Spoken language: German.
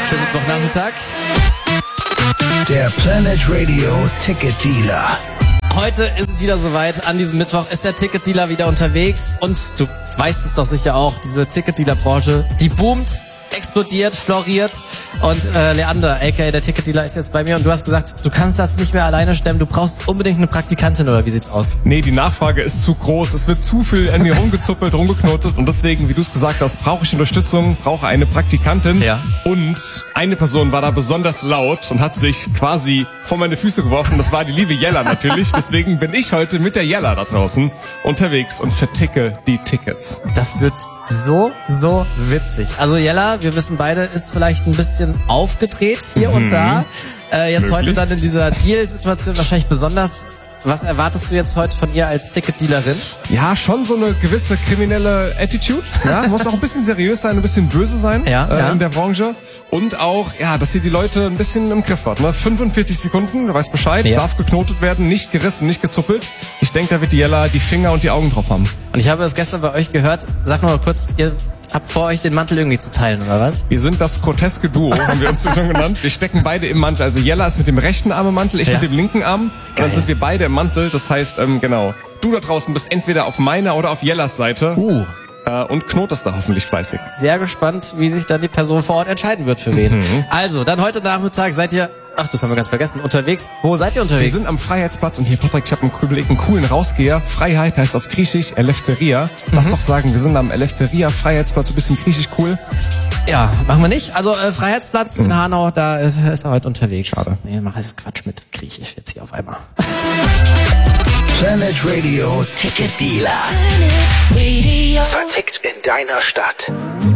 Schönen Mittwochnachmittag. Der Planet Radio Ticket Dealer. Heute ist es wieder soweit. An diesem Mittwoch ist der Ticketdealer wieder unterwegs. Und du weißt es doch sicher auch, diese Ticketdealer-Branche, die boomt, explodiert, floriert. Und Leander, aka der Ticketdealer, ist jetzt bei mir. Und du hast gesagt, du kannst das nicht mehr alleine stemmen. Du brauchst unbedingt eine Praktikantin, oder wie sieht's aus? Nee, die Nachfrage ist zu groß. Es wird zu viel an mir rumgezuppelt, rumgeknotet. Und deswegen, wie du es gesagt hast, brauche ich Unterstützung, brauche eine Praktikantin. Ja. Und eine Person war da besonders laut und hat sich quasi vor meine Füße geworfen. Das war die liebe Jella natürlich. Deswegen bin ich heute mit der Jella da draußen unterwegs und verticke die Tickets. Das wird so witzig. Also Jella, wir wissen beide, ist vielleicht ein bisschen aufgedreht hier und da. Jetzt Möglich. heute dann in dieser Deal-Situation wahrscheinlich besonders. Was erwartest du jetzt heute von ihr als Ticketdealerin? Ja, schon so eine gewisse kriminelle Attitude. Ja, muss auch ein bisschen seriös sein, ein bisschen böse sein Ja. in der Branche. Und auch, ja, dass sie die Leute ein bisschen im Griff hat. Ne? 45 Sekunden, du weißt Bescheid, Ja. darf geknotet werden, nicht gerissen, nicht gezuppelt. Ich denke, da wird die Jella die Finger und die Augen drauf haben. Und ich habe das gestern bei euch gehört. Sag mal kurz, ihr habt vor, euch den Mantel irgendwie zu teilen, oder was? Wir sind das groteske Duo, haben wir uns schon genannt. Wir stecken beide im Mantel. Also Jella ist mit dem rechten Arm im Mantel, ich Ja. mit dem linken Arm. Und Geil. dann sind wir beide im Mantel. Das heißt, genau, du da draußen bist entweder auf meiner oder auf Jellas Seite und knotest da hoffentlich fleißig. Sehr gespannt, wie sich dann die Person vor Ort entscheiden wird, für wen. Also, dann heute Nachmittag seid ihr, ach, das haben wir ganz vergessen, unterwegs. Wo seid ihr Wir unterwegs? sind am Freiheitsplatz und hier, Patrick, ich habe einen coolen Rausgeher. Freiheit heißt auf Griechisch Eleftheria. Lass doch sagen, wir sind am Eleftheria Freiheitsplatz, so ein bisschen griechisch cool. Ja, machen wir nicht. Also Freiheitsplatz in Hanau, da ist er heute unterwegs. Schade. Nee, mach jetzt Quatsch mit Griechisch jetzt hier auf einmal. Planet Radio Ticket Dealer. Radio. Vertickt in deiner Stadt.